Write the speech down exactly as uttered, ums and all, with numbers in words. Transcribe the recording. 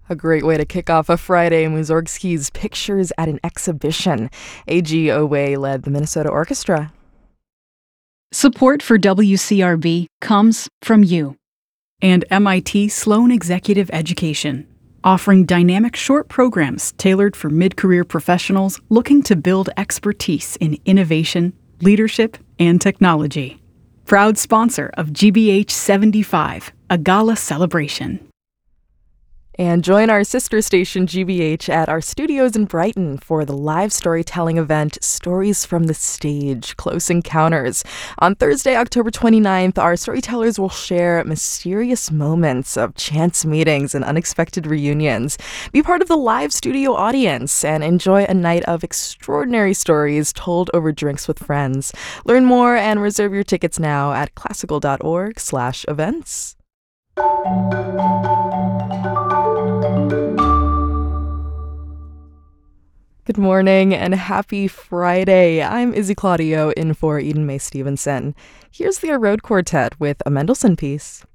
A great way to kick off a Friday. Mussorgsky's Pictures at an Exhibition. A G Owe led the Minnesota Orchestra. Support for W C R B comes from you and M I T Sloan Executive Education, offering dynamic short programs tailored for mid-career professionals looking to build expertise in innovation, leadership, and technology. Proud sponsor of G B H seventy-five, a gala celebration. And join our sister station G B H at our studios in Brighton for the live storytelling event Stories from the Stage, Close Encounters. On Thursday, October twenty-ninth, our storytellers will share mysterious moments of chance meetings and unexpected reunions. Be part of the live studio audience and enjoy a night of extraordinary stories told over drinks with friends. Learn more and reserve your tickets now at classical.org slash events. Good morning and happy Friday. I'm Izzy Claudio in for Eden Mae Stevenson. Here's the Road Quartet with a Mendelssohn piece.